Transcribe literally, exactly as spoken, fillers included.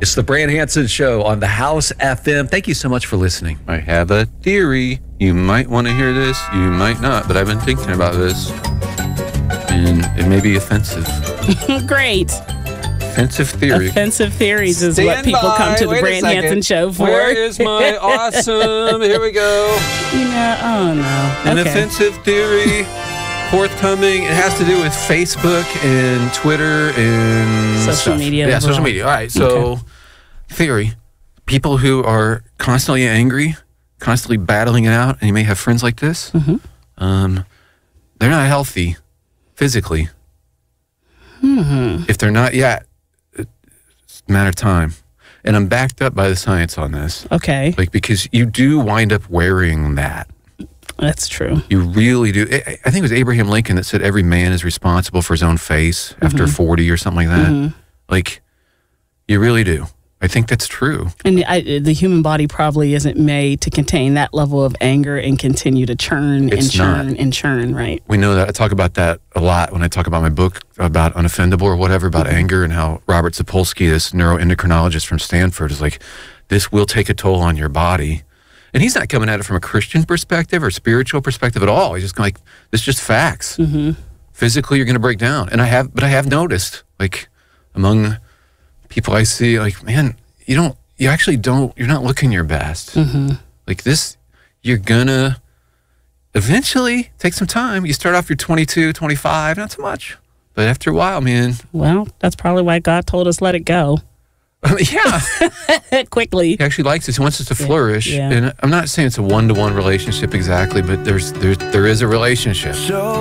It's the Brand Hansen Show on the House F M. Thank you so much for listening. I have a theory. You might want to hear this. You might not, but I've been thinking about this. And it may be offensive. Great. Offensive theory. Offensive theories is Stand what people by. come to the Wait a Brand second. Hansen Show for. Where is my awesome? Here we go. You know, oh no. An Okay. offensive theory forthcoming. It has to do with Facebook and Twitter and Social stuff. media Yeah, overall. social media. All right. So, Okay. theory: people who are constantly angry, constantly battling it out, and you may have friends like this. Mm-hmm. Um, they're not healthy physically. Mm-hmm. If they're not yet, it's a matter of time. And I'm backed up by the science on this. Okay, Like, because you do wind up wearing that. that's true. You really do. I I think it was Abraham Lincoln that said every man is responsible for his own face after Mm-hmm. forty or something like that. Mhm. Like, you really do. I think that's true. And I, the human body probably isn't made to contain that level of anger and continue to churn and It's churn not. and churn, right? We know that. I talk about that a lot when I talk about my book about unoffendable or whatever, about Mm-hmm. anger, and how Robert Sapolsky, this neuroendocrinologist from Stanford, is like, this will take a toll on your body. And he's not coming at it from a Christian perspective or spiritual perspective at all. He's just like, this is just facts. Mm-hmm. Physically, you're going to break down. And I have, but I have noticed, like, among people I see, like, man, you don't, you actually don't, you're not looking your best. Mm-hmm. Like this, you're gonna eventually take some time. You start off, you're twenty-two, twenty-five, not so much. But after a while, man, Well, that's probably why God told us let it go yeah, quickly. he actually likes us. He wants us to flourish. yeah. And I'm not saying it's a one-to-one relationship exactly, but there's, there, there is a relationship.